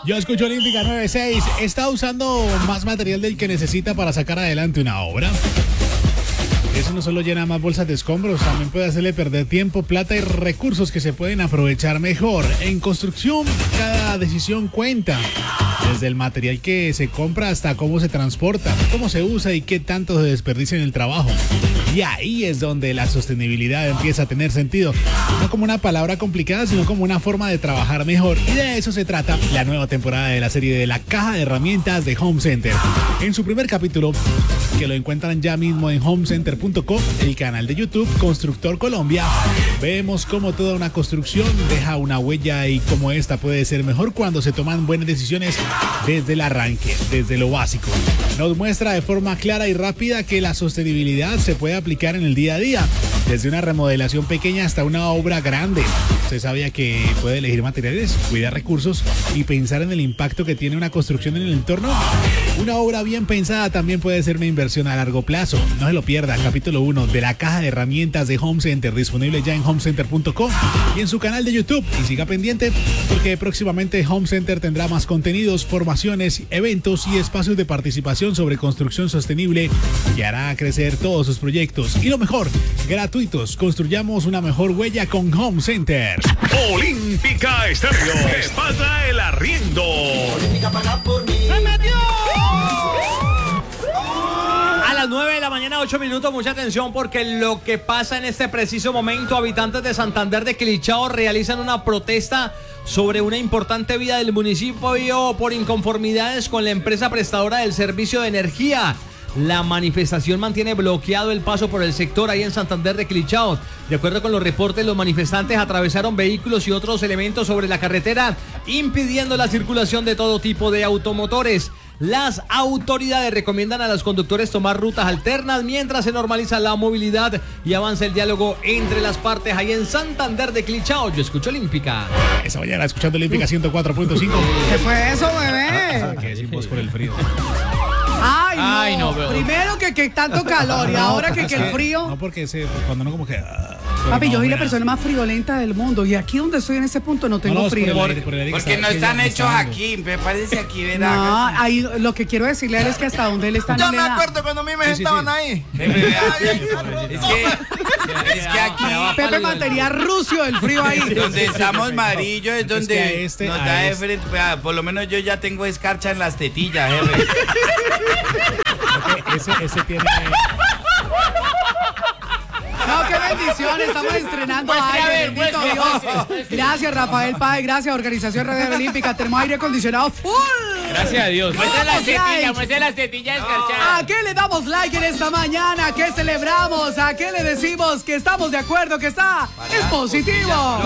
Yo escucho Olímpica 96. ¿Está usando más material del que necesita para sacar adelante una obra? Eso no solo llena más bolsas de escombros, también puede hacerle perder tiempo, plata y recursos que se pueden aprovechar mejor. En construcción, cada decisión cuenta. Desde el material que se compra hasta cómo se transporta, cómo se usa y qué tanto se desperdicia en el trabajo. Y ahí es donde la sostenibilidad empieza a tener sentido. No como una palabra complicada, sino como una forma de trabajar mejor. Y de eso se trata la nueva temporada de la serie de la caja de herramientas de Home Center. En su primer capítulo, que lo encuentran ya mismo en homecenter.co, el canal de YouTube Constructor Colombia, vemos cómo toda una construcción deja una huella y cómo esta puede ser mejor cuando se toman buenas decisiones desde el arranque, desde lo básico. Nos muestra de forma clara y rápida que la sostenibilidad se puede aplicar en el día a día, desde una remodelación pequeña hasta una obra grande. Usted sabía que puede elegir materiales, cuidar recursos y pensar en el impacto que tiene una construcción en el entorno. Una obra bien pensada también puede ser una inversión a largo plazo. No se lo pierda, capítulo 1 de la caja de herramientas de Home Center, disponible ya en homecenter.co y en su canal de YouTube. Y siga pendiente porque próximamente Home Center tendrá más contenidos, formaciones, eventos y espacios de participación sobre construcción sostenible que hará crecer todos sus proyectos. Y lo mejor, gratuitos. Construyamos una mejor huella con Home Center. Olímpica Estéreo. Espalda el arriendo. Olímpica paga por mí. ¡Se metió! A las 9 de la mañana, 8 minutos, mucha atención porque lo que pasa en este preciso momento, habitantes de Santander de Quilichao realizan una protesta sobre una importante vía del municipio por inconformidades con la empresa prestadora del servicio de energía. La manifestación mantiene bloqueado el paso por el sector ahí en Santander de Quilichao. De acuerdo con los reportes, los manifestantes atravesaron vehículos y otros elementos sobre la carretera, impidiendo la circulación de todo tipo de automotores. Las autoridades recomiendan a los conductores tomar rutas alternas mientras se normaliza la movilidad y avanza el diálogo entre las partes ahí en Santander de Quilichao. Yo escucho Olímpica. Esa mañana escuchando Olímpica 104.5. ¿Qué fue eso, bebé? ¿Qué decimos por el frío? Ay, no. Primero que tanto calor y ahora que el frío. No, porque cuando no como que... Papi, yo soy la persona más friolenta del mundo y aquí donde estoy en ese punto no tengo frío. Porque no están hechos aquí, me parece aquí, ¿verdad? No, ahí lo que quiero decirle a él es que hasta donde él está Yo no me le da. acuerdo cuando a mí me estaban ahí. Es que aquí Pepe mantenía rucio el frío ahí. donde estamos amarillos es donde Es que nos da de frente. Por lo menos yo ya tengo escarcha en las tetillas, jefe. Ese tiene... No, qué bendición, estamos estrenando aire, bendito Dios. Gracias, Rafael Páez, gracias, Organización Radio Olímpica, tenemos aire acondicionado full. Gracias a Dios. Muestra Las tetillas escarchadas. ¿A qué le damos like en esta mañana? ¿A qué celebramos? ¿A qué le decimos que estamos de acuerdo, que es positivo?